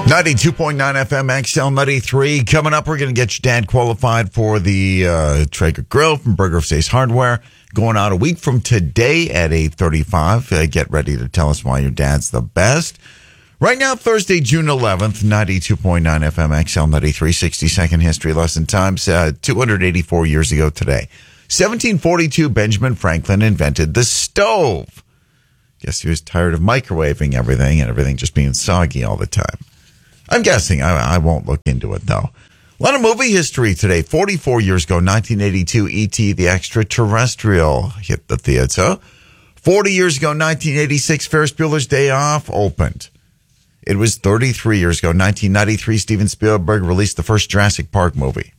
92.9 FM XL 93. Coming up, we're going to get your dad qualified for the Traeger Grill from Burger of Stace Hardware. Going out a week from today at 8:35. Get ready to tell us why your dad's the best. Right now, Thursday, June 11th, 92.9 FM XL 93, 60-second history lesson times. 284 years ago today. 1742, Benjamin Franklin invented the stove. Guess he was tired of microwaving everything and everything just being soggy all the time. I'm guessing. I won't look into it, though. A lot of movie history today. 44 years ago, 1982, E.T. the Extraterrestrial hit the theater. 40 years ago, 1986, Ferris Bueller's Day Off opened. It was 33 years ago, 1993, Steven Spielberg released the first Jurassic Park movie.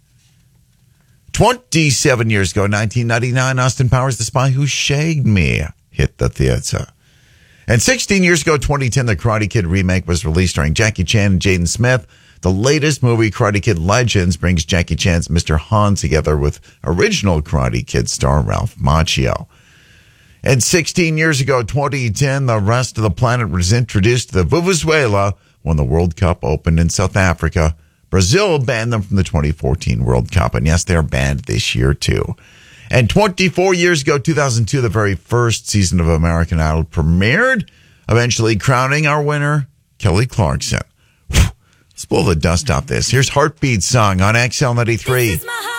27 years ago, 1999, Austin Powers' The Spy Who Shagged Me hit the theater. And 16 years ago, 2010, the Karate Kid remake was released starring Jackie Chan and Jaden Smith. The latest movie, Karate Kid Legends, brings Jackie Chan's Mr. Han together with original Karate Kid star Ralph Macchio. And 16 years ago, 2010, the rest of the planet was introduced to the Vuvuzela when the World Cup opened in South Africa. Brazil banned them from the 2014 World Cup. And yes, they're banned this year, too. And 24 years ago, 2002, the very first season of American Idol premiered, eventually crowning our winner, Kelly Clarkson. Let's blow the dust off this. Here's Heartbeat Song on XL 93.